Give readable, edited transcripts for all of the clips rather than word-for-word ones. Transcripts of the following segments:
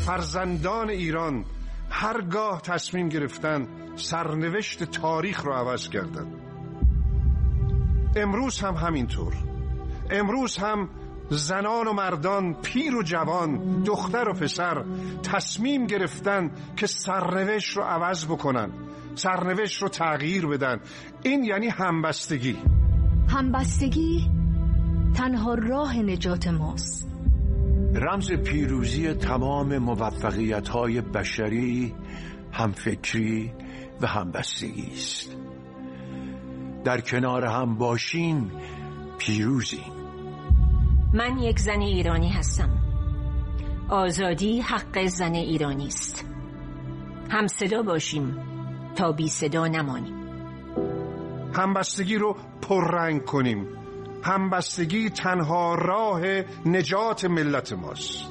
فرزندان ایران هرگاه تصمیم گرفتن سرنوشت تاریخ رو عوض کردن. امروز هم همینطور. امروز هم زنان و مردان، پیر و جوان، دختر و پسر تصمیم گرفتن که سرنوشت رو عوض بکنن، سرنوشت رو تغییر بدن. این یعنی همبستگی. همبستگی تنها راه نجات ماست. رمز پیروزی تمام موفقیت‌های بشری همفکری و همبستگی است. در کنار هم باشیم پیروزیم. من یک زن ایرانی هستم. آزادی حق زن ایرانی است. هم صدا باشیم تا بی صدا نمانیم. همبستگی رو پررنگ کنیم. همبستگی تنها راه نجات ملت ماست.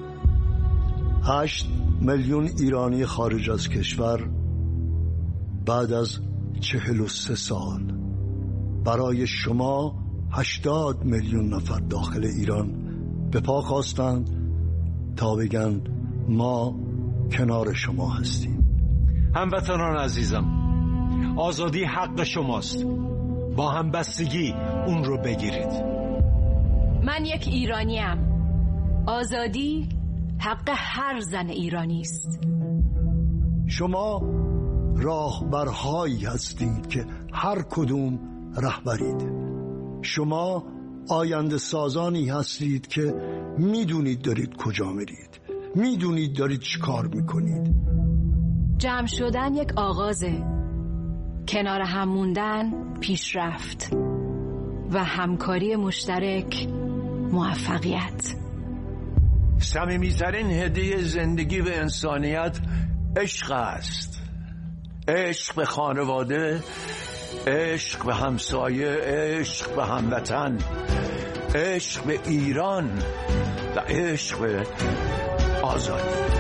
8 میلیون ایرانی خارج از کشور بعد از 43 سال برای شما 80 میلیون نفر داخل ایران به پا خواستند تا بگن ما کنار شما هستیم. هموطنان عزیزم، آزادی حق شماست. با همبستگی اون رو بگیرید. من یک ایرانیم. آزادی حق هر زن ایرانی است. شما راهبرهایی هستید که هر کدوم رهبرید. شما آینده سازانی هستید که میدونید دارید کجا میرید، میدونید دارید چی کار میکنید. جمع شدن یک آغازه، کنار هم موندن پیشرفت و همکاری مشترک موفقیت. صمیمی‌ترین هدیه زندگی و انسانیت عشق است. عشق به خانواده، عشق به همسایه، عشق به هموطن، عشق به ایران و عشق به آزادی.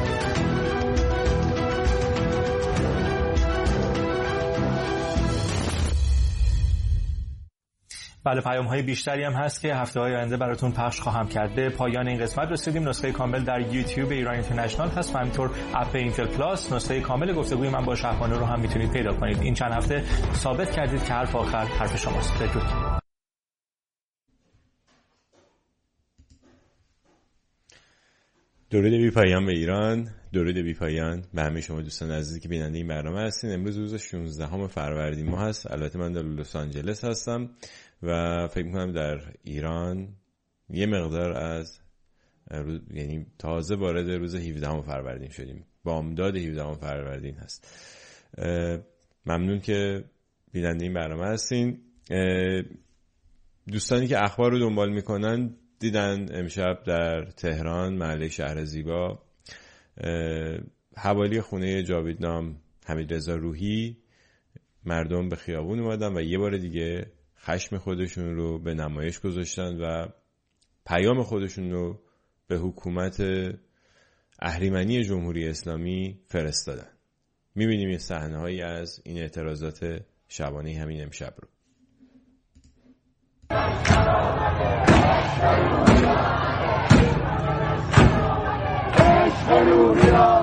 بله، پیام‌های بیشتری هم هست که هفته‌های آینده براتون پخش خواهم کرد. به پایان این قسمت رسیدیم. نسخه کامل در یوتیوب ایران اینترنشنال هست و همینطور اپ اینتل پلاس. نسخه کامل گفتگوی من با شهبانو رو هم میتونید پیدا کنید. این چند هفته ثابت کردید که حرف آخر حرف شماست. بدرود. درود بی پایان به ایران، درود بی پایان به همه شما دوستان عزیزی که بیننده این برنامه هستین. امروز روز 16 فروردین ماه هست. البته من در لس آنجلس هستم و فکر میکنم در ایران یه مقدار از یعنی تازه وارد روز 17 فروردین شدیم. بامداد 17 فروردین هست. ممنون که بیننده این برنامه هستین. دوستانی که اخبار رو دنبال میکنن دیدن امشب در تهران محله شهر زیبا حوالی خونه جاویدنام حمیدرضا روحی مردم به خیابون اومدن و یه بار دیگه خشم خودشون رو به نمایش گذاشتن و پیام خودشون رو به حکومت اهریمنی جمهوری اسلامی فرستادن. میبینیم یه صحنه‌هایی از این اعتراضات شبانه همین امشب رو. Hallelujah!